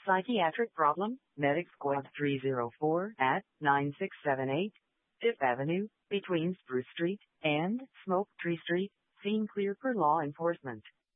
Psychiatric problem, Medic Squad 304 at 9678 Fifth Avenue, between Spruce Street and Smoke Tree Street. Scene clear for law enforcement.